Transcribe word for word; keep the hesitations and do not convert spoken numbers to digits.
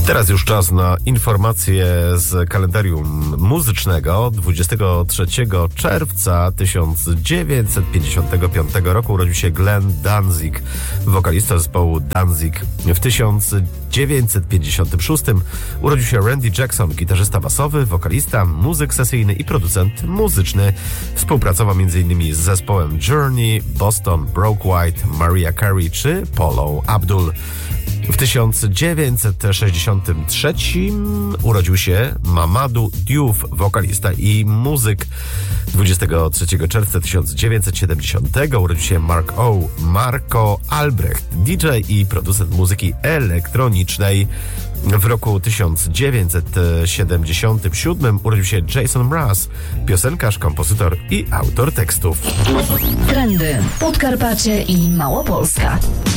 Teraz już czas na informacje z kalendarium muzycznego. dwudziestego trzeciego czerwca tysiąc dziewięćset pięćdziesiątego piątego roku urodził się Glenn Danzig, wokalista zespołu Danzig. W tysiąc dziewięćset pięćdziesiątym szóstym urodził się Randy Jackson, gitarzysta basowy, wokalista, muzyk sesyjny i producent muzyczny. Współpracował m.in. z zespołem Journey, Boston, Broke White, Mariah Carey czy Paula Abdul. W tysiąc dziewięćset sześćdziesiątym trzecim urodził się Mamadou Diouf, wokalista i muzyk. dwudziestego trzeciego czerwca tysiąc dziewięćset siedemdziesiątego urodził się Mark O. Marco Albrecht, D J i producent muzyki elektronicznej. W roku tysiąc dziewięćset siedemdziesiątym siódmym urodził się Jason Mraz, piosenkarz, kompozytor i autor tekstów. Trendy Podkarpacie i Małopolska.